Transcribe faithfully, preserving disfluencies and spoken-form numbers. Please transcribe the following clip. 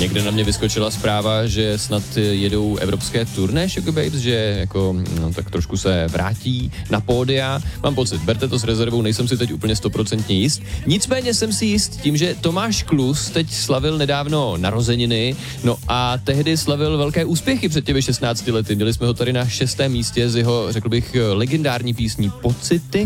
Někde na mě vyskočila zpráva, že snad jedou evropské turné Sugar Babes, že jako no, tak trošku se vrátí na pódia. Mám pocit, berte to s rezervou, nejsem si teď úplně stoprocentně jist. Nicméně jsem si jist tím, že Tomáš Klus teď slavil nedávno narozeniny, no a tehdy slavil velké úspěchy před těmi šestnácti lety. Měli jsme ho tady na šestém místě z jeho, řekl bych, legendární písní Pocity.